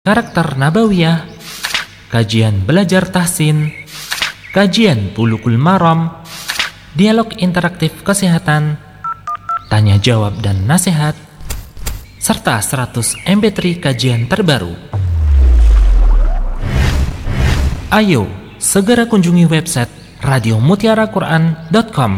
karakter nabawiyah, kajian belajar tahsin, kajian bulugul maram, dialog interaktif kesehatan, tanya jawab dan nasihat, serta 100 MP3 kajian terbaru. Ayo, segera kunjungi website radiomutiaraquran.com.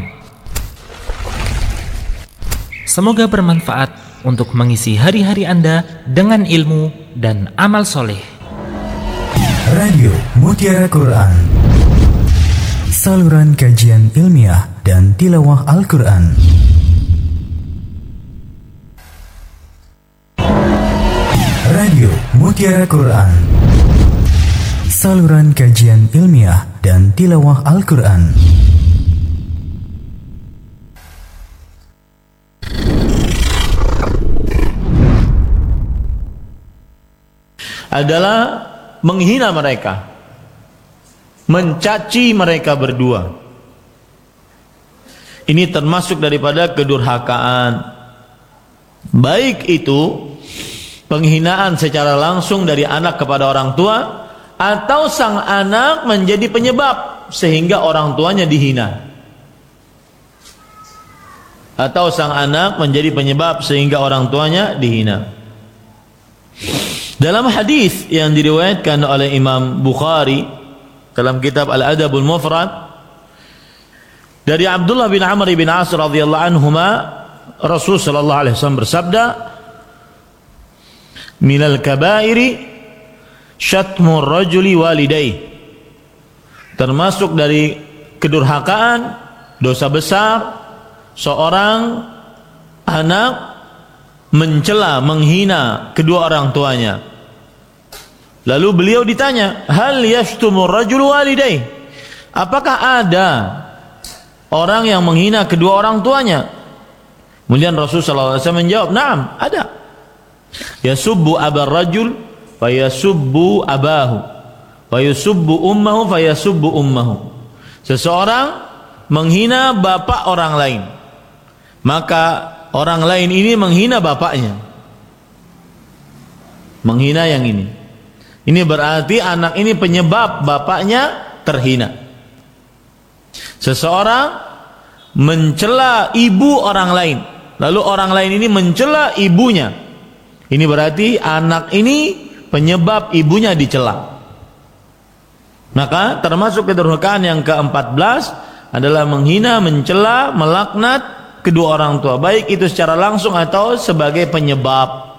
Semoga bermanfaat untuk mengisi hari-hari Anda dengan ilmu dan amal soleh. Radio Mutiara Quran, saluran kajian ilmiah dan tilawah Al-Quran. Radio Mutiara Quran, saluran kajian ilmiah dan tilawah Al-Quran. Adalah menghina mereka, mencaci mereka berdua. Ini termasuk daripada kedurhakaan, baik itu penghinaan secara langsung dari anak kepada orang tua, atau sang anak menjadi penyebab sehingga orang tuanya dihina, atau sang anak menjadi penyebab sehingga orang tuanya dihina. Dalam hadis yang diriwayatkan oleh Imam Bukhari dalam kitab Al-Adabul Mufrad dari Abdullah bin Amr bin As radhiyallahu anhuma, Rasul sallallahu alaihi wasallam bersabda, "Minal kabairi syatmur rajuli walidayh." Termasuk dari kedurhakaan, dosa besar, seorang anak mencela, menghina kedua orang tuanya. Lalu beliau ditanya, hal yashtumur rajulu walidayh? Apakah ada orang yang menghina kedua orang tuanya? Kemudian Rasulullah SAW menjawab, na'am, ada. Yasubbu abar rajul fayasubbu abahu, fayasubbu ummahu fayasubbu ummahu. Seseorang menghina bapak orang lain, maka orang lain ini menghina bapaknya, menghina yang ini. Ini berarti anak ini penyebab bapaknya terhina. Seseorang mencela ibu orang lain, lalu orang lain ini mencela ibunya. Ini berarti anak ini penyebab ibunya dicela. Maka termasuk kedurhakaan yang ke-14 adalah menghina, mencela, melaknat kedua orang tua, baik itu secara langsung atau sebagai penyebab.